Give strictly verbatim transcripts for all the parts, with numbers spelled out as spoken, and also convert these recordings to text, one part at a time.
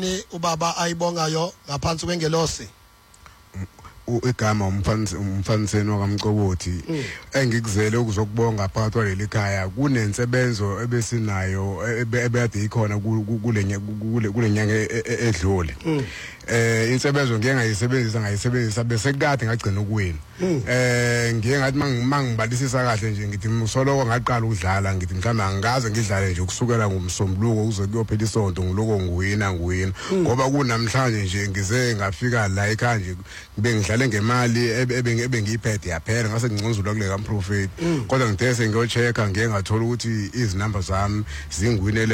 ni ubaba ayibongayo ngaphansi kwengelosi igama umfana umfaniseni wakamcobothi engikuzele ukuzokubonga phakathi kwaleli khaya kunensebenzo ebesinayo ebeyade ikhona kule kule nyanga edlule eh insebenzo ngeke ngayisebenzisa ngayisebenzisa bese kade ngagcina ukuwina eh ngeke ngathi mangibalisisa kahle nje ngithi ngisoloko ngaqala ukudlala ngithi mhlawumbe angikaze ngidlale nje ukusukela ngomsombuluko uze kuyophela isonto ngiloko nguwina nguwina ngoba kunamhlanje nje ngize ngafika la ekhaya nje ngibe ngidlale ngemali ebe ngiyiphethe yaphela ngase nginconzula kule kaMprophet kodwa ngidese ngiyochecka ngeke ngathola ukuthi izinamba zami zingiwinele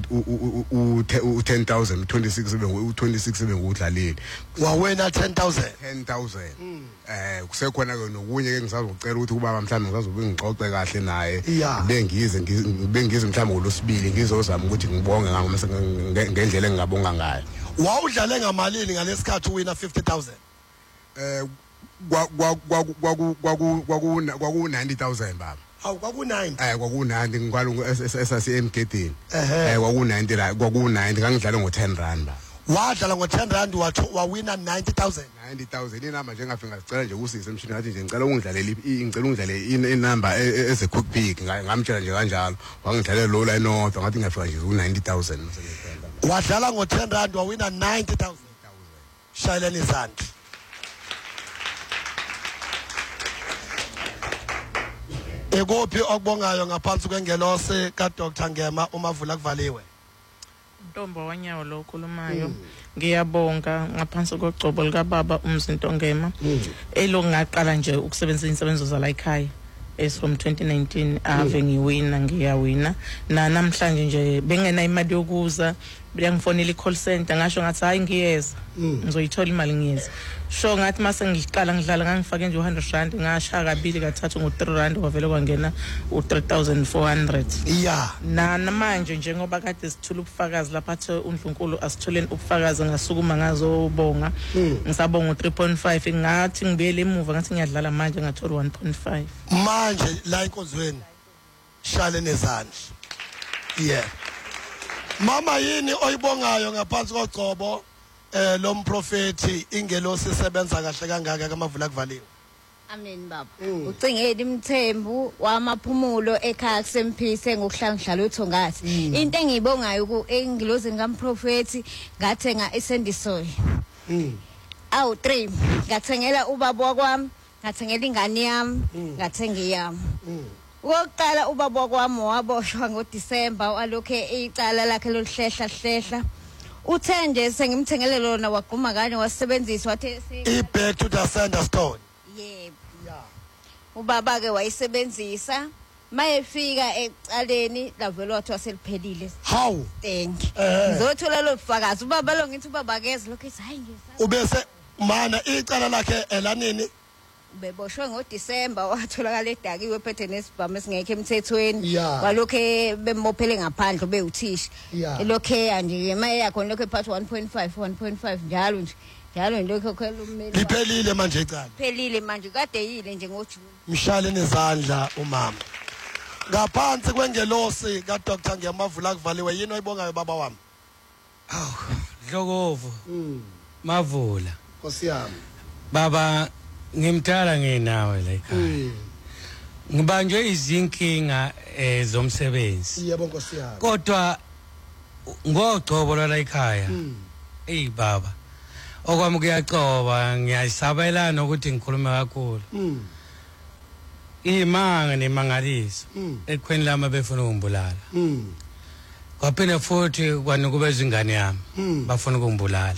u ten thousand twenty-six sebe u twenty-six sebe ngudlalile wawena ten thousand ten thousand eh kusekhona ke nokunye ke ngisazokucela ukuthi ubaba mhlawumbe ngisazobe ngixoxe kahle naye bengize bengize mhlawumbe ngolosibili ngizozama ukuthi ngibonge ngendlela engingabonga ngayo wawudlale ngamalini ngalesikhathi uwina fifty thousand eh kwaku kwaku kwaku kwaku ninety thousand baba awu kwaku ninety eh kwaku ninety ngikwalo esasi emgedeni eh kwaku ninety la kwaku ninety ngangidlala ngo ten rand ba wadlala ngo ten rand watho wawina ninety thousand ninety thousand inamba nje ngafika ngicela nje usise emshini ngathi nje ngicela ungidlalele ngicela ungidlalele inamba eze quick pick ngamtshela nje kanjalo wangidlalela lo line nodwa ngathi ngafika nje u ninety thousand wadlala ngo ten rand wawina ninety thousand shayeleni izandla ekophi okubongayo ngaphansi kwengelose ka Doctor Ngema umavula kuvaliwe Ntombo wanyawo lo khulumayo ngiyabonga ngaphansi kogcobo lika baba umzinto Ngema elo ngaqala nje ukusebenzisa insebenzo zala ekhaya es from twenty nineteen ave ngiwina ngiyawina na namhlanje nje bengena imali yokuza beyangifonela i-call center ngasho ngathi hayi ngiyeza ngizoyithola imali ngiyeza sho ngathi mase ngiqala ngidlala ngangifake nje u one hundred rand ngashaya kabili kathathu ngo three rand kwavele kwangena u three thousand four hundred yeah na namanje njengoba kade sithula ubufakazi lapha athe uNdlunkulu asitholeni ubufakazi ngasukuma ngazobonga ngisabonga u three point five ngathi ngibuyele emuva ngathi ngiyadlala manje ngathola one point five manje la inkonzweni shale nezandla yeah mama yini oyibongayo ngaphansi kogcobo eh lo mprofeti ingelosi isebenza kahle kangaka kamavula kuvaliwe amen baba ucingeli Mthembu wamaphumulo ekhaya kusemphise ngokuhlangihlala uThongathi into engiyibongayo ku engilozini kamprofeti ngathenga isendisoy awu three ngathengela ubaba wakwami ngathengela ingane yami ngathenga iyami Wokuqala ubaba wakwami waboshwa ngoDisemba alokhe icala lakhe loluhlehla hlehla uthe nje sengimthengele lona waqhuma kanye wasebenzisa wathi I back to the center stone yebo yeah ubaba ke wayisebenzisa mayefika ecaleni lavelo wathi waseliphelile how thank you ngizothola lo bufakazi ubaba lo ngithi ubaba akeze lokho ethi hayi ngiyeza ubese mana icala lakhe elanini beboshwe ngoDisemba watholakala edakiwe phethe nesibhamu esingekho emthethweni walokho bemophele ngaphandle bewuthisha elokhe nje imali yakho lokho ephathi one point five one point five njalo nje njalo lokho khela ummeli liphelile manje icala phelile manje kade yile nje ngoJune mshale nezandla umama ngaphansi kwengelosi ka Doctor Ngiyamavula kuvaliwe yini oyibongayo baba wami aw Dlokovu Mavula Nkosi yami baba ngimthala ngenawe la ekhaya ngibanjwe izinkinga ezomsebenzi yebo Nkosi yami kodwa ngogcobo la ekhaya ey baba okwami kuyacoba ngiyasabelana ukuthi ngikhulume kakhulu imanga nemangaliso ekhweni lami befuna ukumbulala kwaphela futhi kwanukube izingane yami bafuna ukumbulala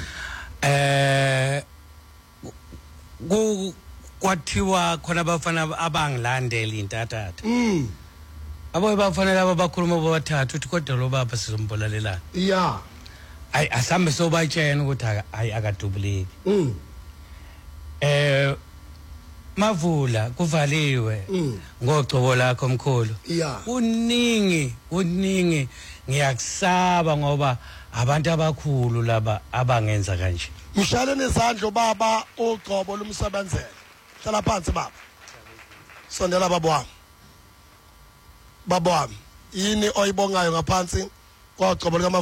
eh ku kwathiwa khona abafana abangilandela intathatha mm abo bafana laba bakhuluma bobathathu uthi kodwa lo baba sizombulalelana yeah ay asambe sobatshena ukuthi ay akadubuleki mm eh Mavula kuvaliwe ngogcobo lakho mkhulu uningi uningi ngiyakusaba ngoba abantu abakhulu laba abangenza kanje mshale nezandla baba ugcobo lumsebenzela hlala phansi baba sondela baba wami baba wami yini oyibongayo ngaphansi kwagcobo lika